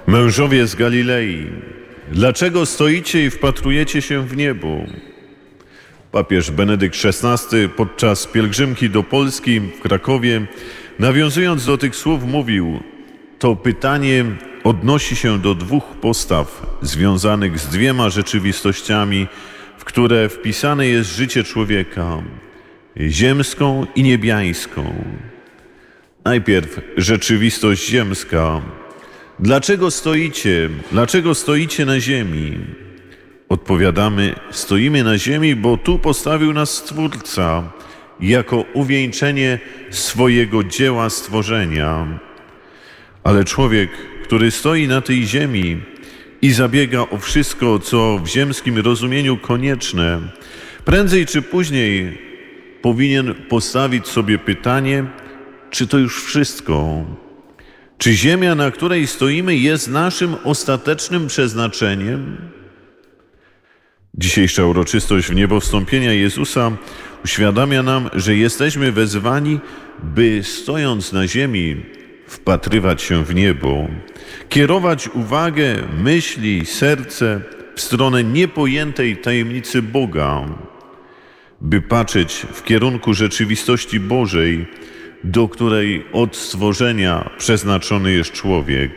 Mężowie z Galilei, dlaczego stoicie i wpatrujecie się w niebo? Papież Benedykt XVI podczas pielgrzymki do Polski w Krakowie, nawiązując do tych słów, mówił: to pytanie odnosi się do dwóch postaw związanych z dwiema rzeczywistościami, w które wpisane jest życie człowieka, ziemską i niebiańską. Najpierw rzeczywistość ziemska. Dlaczego stoicie na ziemi? Odpowiadamy: stoimy na ziemi, bo tu postawił nas Stwórca jako uwieńczenie swojego dzieła stworzenia. Ale człowiek, który stoi na tej ziemi i zabiega o wszystko, co w ziemskim rozumieniu konieczne, prędzej czy później powinien postawić sobie pytanie, czy to już wszystko? Czy ziemia, na której stoimy, jest naszym ostatecznym przeznaczeniem? Dzisiejsza uroczystość wniebowstąpienia Jezusa uświadamia nam, że jesteśmy wezwani, by stojąc na ziemi, wpatrywać się w niebo, kierować uwagę, myśli, serce w stronę niepojętej tajemnicy Boga, by patrzeć w kierunku rzeczywistości Bożej, do której od stworzenia przeznaczony jest człowiek.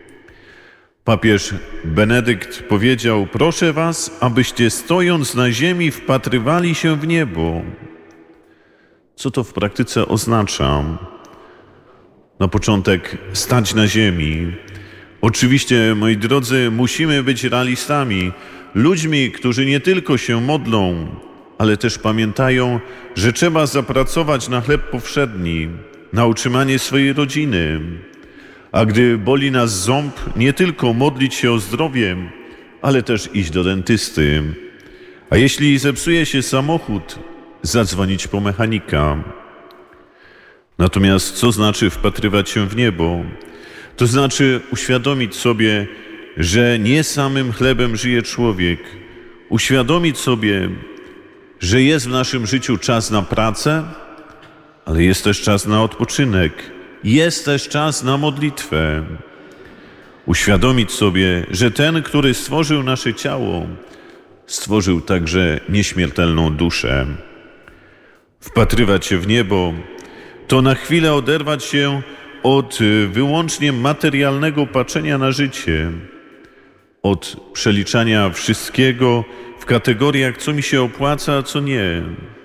Papież Benedykt powiedział: proszę was, abyście stojąc na ziemi wpatrywali się w niebo. Co to w praktyce oznacza? Na początek stać na ziemi. Oczywiście, moi drodzy, musimy być realistami, ludźmi, którzy nie tylko się modlą, ale też pamiętają, że trzeba zapracować na chleb powszedni, na utrzymanie swojej rodziny. A gdy boli nas ząb, nie tylko modlić się o zdrowie, ale też iść do dentysty. A jeśli zepsuje się samochód, zadzwonić po mechanika. Natomiast co znaczy wpatrywać się w niebo? To znaczy uświadomić sobie, że nie samym chlebem żyje człowiek. Uświadomić sobie, że jest w naszym życiu czas na pracę, ale jest też czas na odpoczynek. Jest też czas na modlitwę. Uświadomić sobie, że ten, który stworzył nasze ciało, stworzył także nieśmiertelną duszę. Wpatrywać się w niebo to na chwilę oderwać się od wyłącznie materialnego patrzenia na życie, od przeliczania wszystkiego w kategoriach, co mi się opłaca, a co nie.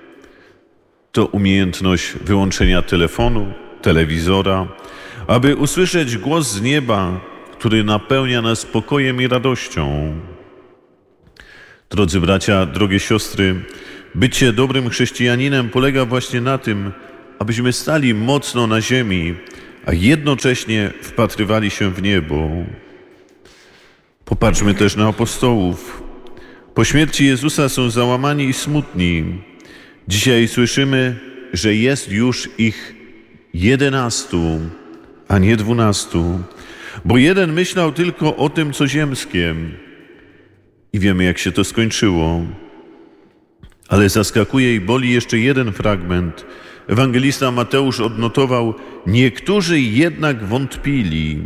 To umiejętność wyłączenia telefonu, telewizora, aby usłyszeć głos z nieba, który napełnia nas spokojem i radością. Drodzy bracia, drogie siostry, bycie dobrym chrześcijaninem polega właśnie na tym, abyśmy stali mocno na ziemi, a jednocześnie wpatrywali się w niebo. Popatrzmy też na apostołów. Po śmierci Jezusa są załamani i smutni. Dzisiaj słyszymy, że jest już ich 11, a nie 12, bo jeden myślał tylko o tym, co ziemskie. I wiemy, jak się to skończyło. Ale zaskakuje i boli jeszcze jeden fragment. Ewangelista Mateusz odnotował: niektórzy jednak wątpili.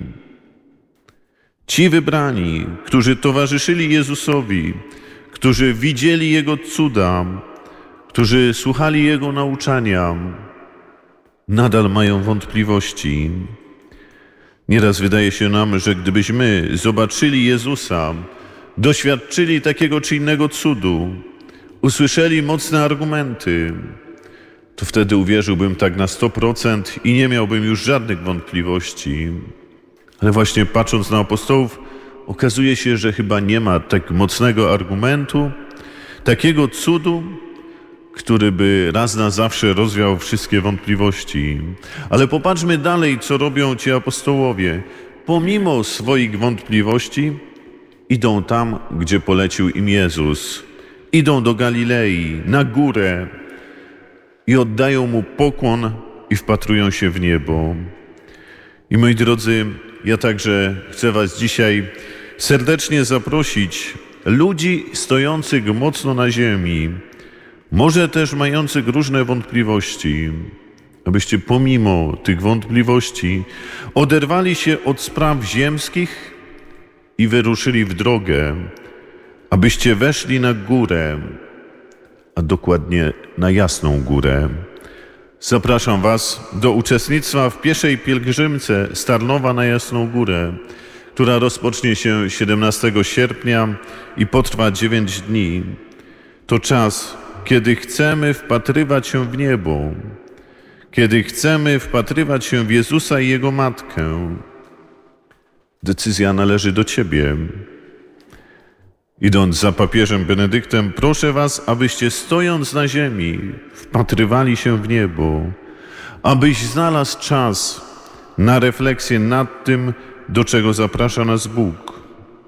Ci wybrani, którzy towarzyszyli Jezusowi, którzy widzieli Jego cuda, którzy słuchali Jego nauczania, nadal mają wątpliwości. Nieraz wydaje się nam, że gdybyśmy zobaczyli Jezusa, doświadczyli takiego czy innego cudu, usłyszeli mocne argumenty, to wtedy uwierzyłbym tak na 100% i nie miałbym już żadnych wątpliwości. Ale właśnie patrząc na apostołów, okazuje się, że chyba nie ma tak mocnego argumentu, takiego cudu, który by raz na zawsze rozwiał wszystkie wątpliwości. Ale popatrzmy dalej, co robią ci apostołowie. Pomimo swoich wątpliwości idą tam, gdzie polecił im Jezus. Idą do Galilei, na górę i oddają Mu pokłon i wpatrują się w niebo. I moi drodzy, ja także chcę was dzisiaj serdecznie zaprosić, ludzi stojących mocno na ziemi, może też mających różne wątpliwości, abyście pomimo tych wątpliwości oderwali się od spraw ziemskich i wyruszyli w drogę, abyście weszli na górę, a dokładnie na Jasną Górę. Zapraszam Was do uczestnictwa w pieszej pielgrzymce z Tarnowa na Jasną Górę, która rozpocznie się 17 sierpnia i potrwa 9 dni. To czas, kiedy chcemy wpatrywać się w niebo, kiedy chcemy wpatrywać się w Jezusa i Jego Matkę. Decyzja należy do Ciebie. Idąc za papieżem Benedyktem, proszę Was, abyście stojąc na ziemi wpatrywali się w niebo, abyś znalazł czas na refleksję nad tym, do czego zaprasza nas Bóg.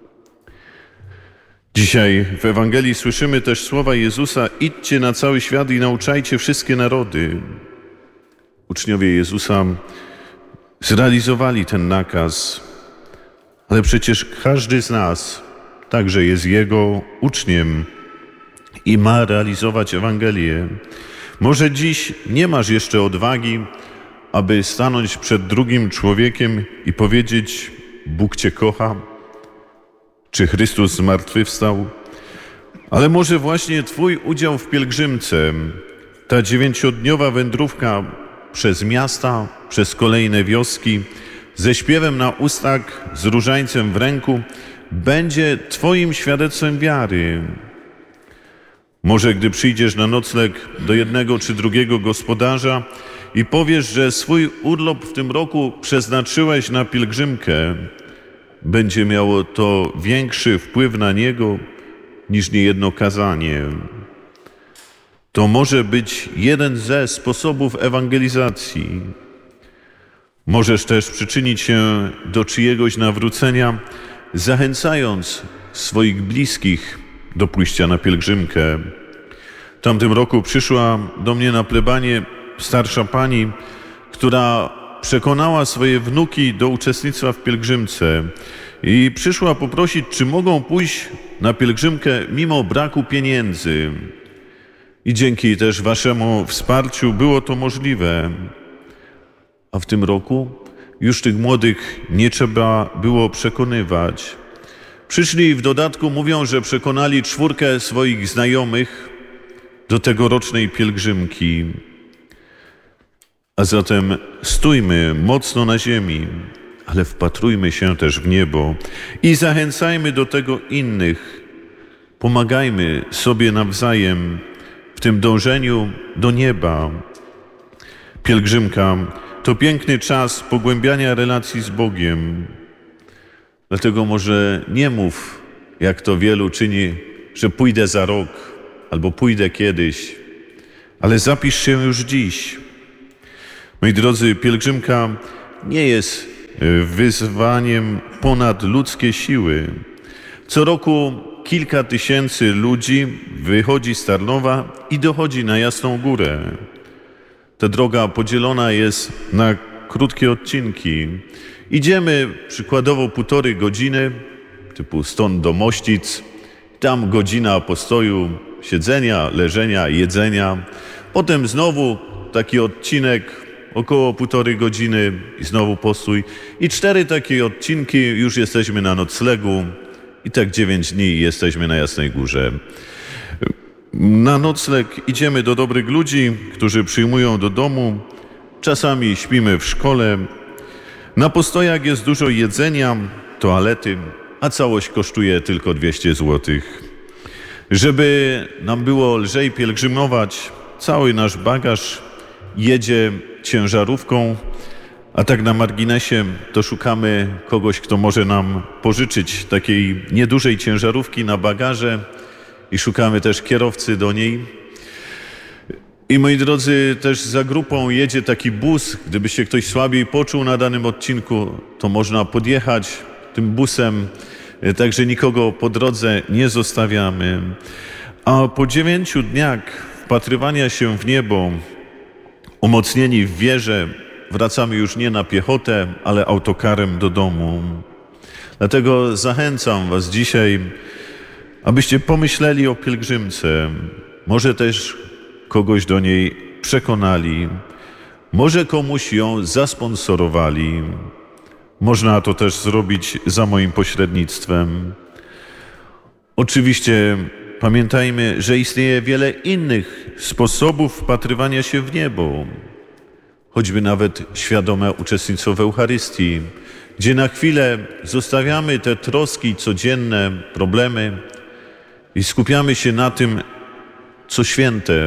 Dzisiaj w Ewangelii słyszymy też słowa Jezusa: idźcie na cały świat i nauczajcie wszystkie narody. Uczniowie Jezusa zrealizowali ten nakaz, ale przecież każdy z nas także jest Jego uczniem i ma realizować Ewangelię. Może dziś nie masz jeszcze odwagi, aby stanąć przed drugim człowiekiem i powiedzieć: Bóg Cię kocha, czy Chrystus zmartwychwstał, ale może właśnie Twój udział w pielgrzymce, ta 9-dniowa wędrówka przez miasta, przez kolejne wioski, ze śpiewem na ustach, z różańcem w ręku, będzie Twoim świadectwem wiary. Może gdy przyjdziesz na nocleg do jednego czy drugiego gospodarza i powiesz, że swój urlop w tym roku przeznaczyłeś na pielgrzymkę, będzie miało to większy wpływ na niego niż niejedno kazanie. To może być jeden ze sposobów ewangelizacji. Możesz też przyczynić się do czyjegoś nawrócenia, zachęcając swoich bliskich do pójścia na pielgrzymkę. W tamtym roku przyszła do mnie na plebanię starsza pani, która przekonała swoje wnuki do uczestnictwa w pielgrzymce i przyszła poprosić, czy mogą pójść na pielgrzymkę mimo braku pieniędzy. I dzięki też Waszemu wsparciu było to możliwe. A w tym roku już tych młodych nie trzeba było przekonywać. Przyszli i w dodatku mówią, że przekonali 4 swoich znajomych do tegorocznej pielgrzymki. A zatem stójmy mocno na ziemi, ale wpatrujmy się też w niebo i zachęcajmy do tego innych. Pomagajmy sobie nawzajem w tym dążeniu do nieba. Pielgrzymka to piękny czas pogłębiania relacji z Bogiem. Dlatego może nie mów, jak to wielu czyni, że pójdę za rok albo pójdę kiedyś, ale zapisz się już dziś. Moi drodzy, pielgrzymka nie jest wyzwaniem ponad ludzkie siły. Co roku kilka tysięcy ludzi wychodzi z Tarnowa i dochodzi na Jasną Górę. Ta droga podzielona jest na krótkie odcinki. Idziemy przykładowo 1,5 godziny, typu stąd do Mościc, tam godzina postoju, siedzenia, leżenia, jedzenia. Potem znowu taki odcinek, około 1,5 godziny i znowu postój. I 4 takie odcinki, już jesteśmy na noclegu i tak 9 dni jesteśmy na Jasnej Górze. Na nocleg idziemy do dobrych ludzi, którzy przyjmują do domu. Czasami śpimy w szkole. Na postojach jest dużo jedzenia, toalety, a całość kosztuje tylko 200 zł. Żeby nam było lżej pielgrzymować, cały nasz bagaż jedzie ciężarówką, a tak na marginesie to szukamy kogoś, kto może nam pożyczyć takiej niedużej ciężarówki na bagaże i szukamy też kierowcy do niej. I moi drodzy, też za grupą jedzie taki bus. Gdyby się ktoś słabiej poczuł na danym odcinku, to można podjechać tym busem, także nikogo po drodze nie zostawiamy. A po 9 dniach wpatrywania się w niebo, umocnieni w wierze, wracamy już nie na piechotę, ale autokarem do domu. Dlatego zachęcam Was dzisiaj, abyście pomyśleli o pielgrzymce. Może też kogoś do niej przekonali. Może komuś ją zasponsorowali. Można to też zrobić za moim pośrednictwem. Oczywiście pamiętajmy, że istnieje wiele innych sposobów wpatrywania się w niebo. Choćby nawet świadome uczestnictwo w Eucharystii, gdzie na chwilę zostawiamy te troski codzienne, problemy i skupiamy się na tym, co święte.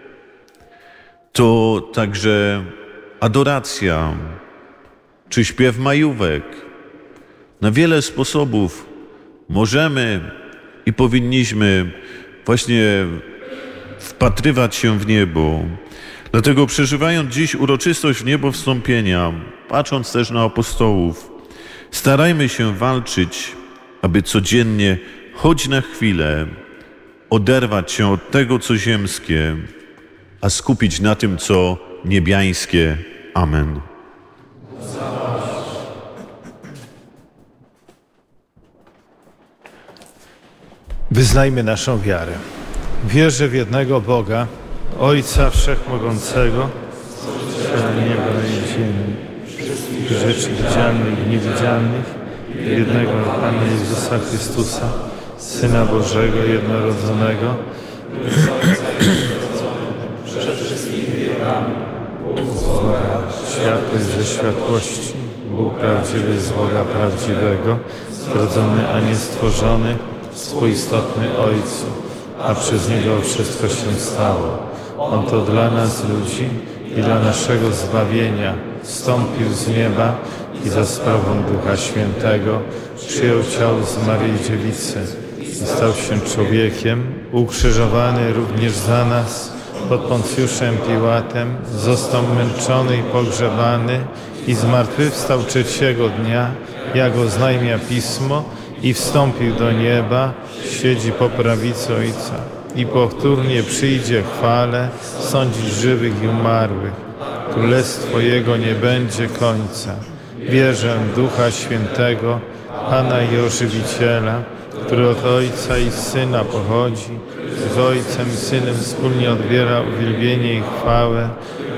To także adoracja, czy śpiew majówek. Na wiele sposobów możemy i powinniśmy właśnie wpatrywać się w niebo. Dlatego przeżywając dziś uroczystość wniebowstąpienia, patrząc też na apostołów, starajmy się walczyć, aby codziennie, choć na chwilę, oderwać się od tego, co ziemskie, a skupić na tym, co niebiańskie. Amen. Wyznajmy naszą wiarę. Wierzę w jednego Boga, Ojca Wszechmogącego, Stworzyciela nieba i ziemi, wszystkich rzeczy widzialnych i niewidzialnych, jednego Pana Jezusa Chrystusa, Syna Bożego jednorodzonego, przed wszystkimi wiekami, Bóg z Boga, światłość ze światłości, Bóg prawdziwy z Boga prawdziwego, zrodzony, a nie stworzony, współistotny Ojcu, a przez Niego wszystko się stało. On to dla nas ludzi i dla naszego zbawienia wstąpił z nieba i za sprawą Ducha Świętego przyjął ciało z Maryi Dziewicy i stał się człowiekiem, ukrzyżowany również za nas pod Poncjuszem Piłatem, został męczony i pogrzebany i zmartwychwstał trzeciego dnia, jak oznajmia Pismo, i wstąpił do nieba, siedzi po prawicy Ojca i powtórnie przyjdzie w chwale sądzić żywych i umarłych. Królestwo Jego nie będzie końca. Wierzę w Ducha Świętego, Pana i Ożywiciela, który od Ojca i Syna pochodzi, z Ojcem i Synem wspólnie odbiera uwielbienie i chwałę.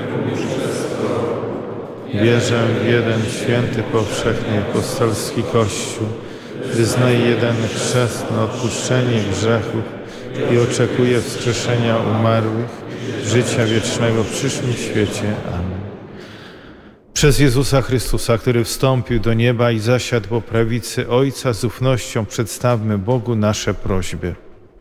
Wierzę w jeden święty, powszechny apostolski Kościół. Wyznaję jeden chrzest na odpuszczenie grzechów i oczekuję wskrzeszenia umarłych, życia wiecznego w przyszłym świecie. Amen. Przez Jezusa Chrystusa, który wstąpił do nieba i zasiadł po prawicy Ojca, z ufnością przedstawmy Bogu nasze prośby.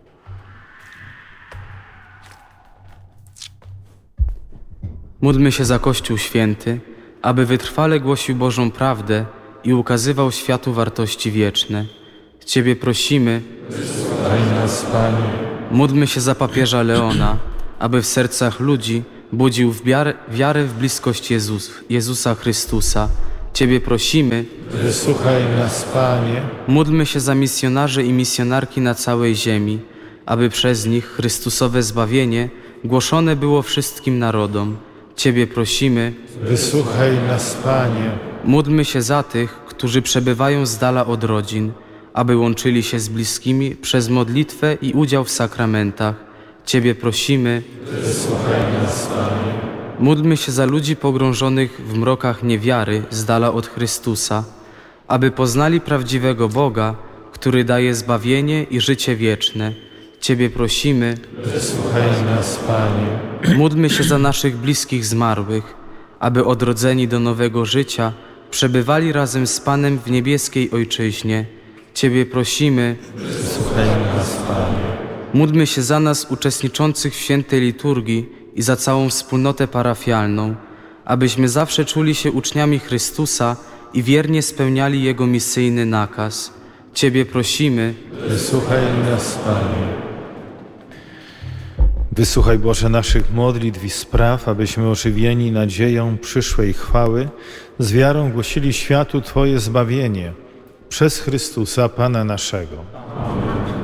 Módlmy się za Kościół Święty, aby wytrwale głosił Bożą prawdę i ukazywał światu wartości wieczne. Ciebie prosimy, Wysłuchaj nas, Panie. Módlmy się za papieża Leona, aby w sercach ludzi budził wiarę w bliskość Jezusa Chrystusa. Ciebie prosimy, Wysłuchaj nas, Panie. Módlmy się za misjonarzy i misjonarki na całej ziemi, aby przez nich Chrystusowe zbawienie głoszone było wszystkim narodom. Ciebie prosimy, Wysłuchaj nas, Panie. Módlmy się za tych, którzy przebywają z dala od rodzin, aby łączyli się z bliskimi przez modlitwę i udział w sakramentach. Ciebie prosimy, Wysłuchaj nas, Panie. Módlmy się za ludzi pogrążonych w mrokach niewiary z dala od Chrystusa, aby poznali prawdziwego Boga, który daje zbawienie i życie wieczne. Ciebie prosimy, Wysłuchaj nas, Panie. Módlmy się za naszych bliskich zmarłych, aby odrodzeni do nowego życia przebywali razem z Panem w niebieskiej Ojczyźnie. Ciebie prosimy, Wysłuchaj nas, Panie. Módlmy się za nas uczestniczących w świętej liturgii i za całą wspólnotę parafialną, abyśmy zawsze czuli się uczniami Chrystusa i wiernie spełniali Jego misyjny nakaz. Ciebie prosimy, Wysłuchaj nas, Panie. Wysłuchaj, Boże, naszych modlitw i spraw, abyśmy ożywieni nadzieją przyszłej chwały z wiarą głosili światu Twoje zbawienie przez Chrystusa, Pana naszego.